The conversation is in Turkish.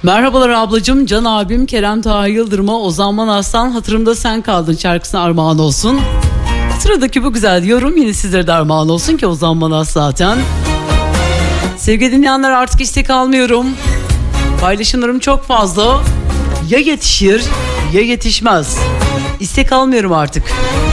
Merhabalar ablacığım, Can abim Kerem Taha Yıldırım'a Ozan Manas'tan Hatırımda Sen Kaldın şarkısına armağan olsun. Sıradaki bu güzel yorum yine sizlere de armağan olsun ki Ozan Manas zaten. Sevgili dinleyenler, artık istek almıyorum. Paylaşımlarım çok fazla. Ya yetişir ya yetişmez. İstek almıyorum artık.